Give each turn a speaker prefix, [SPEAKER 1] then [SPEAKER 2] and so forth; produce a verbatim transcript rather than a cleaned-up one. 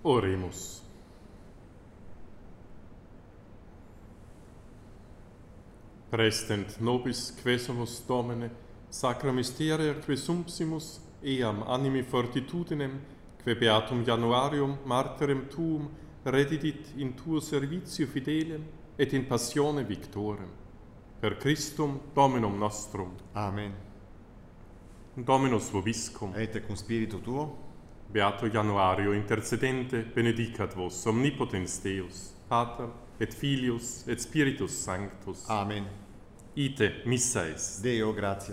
[SPEAKER 1] Oremus. Prestent nobis quesumus Domine, sacra mysteria quesumpsimus, eam animi fortitudinem, que beatum Januarium martyrem tuum redidit in tuo servitio fidelem et in passione victorem. Per Christum Dominum nostrum.
[SPEAKER 2] Amen.
[SPEAKER 1] Dominus vobiscum.
[SPEAKER 2] Et cum spiritu tuo.
[SPEAKER 1] Beato Januario, intercedente, benedicat vos, omnipotens Deus, Pater, et Filius, et Spiritus Sanctus.
[SPEAKER 2] Amen.
[SPEAKER 1] Ite, missa est.
[SPEAKER 2] Deo gratia.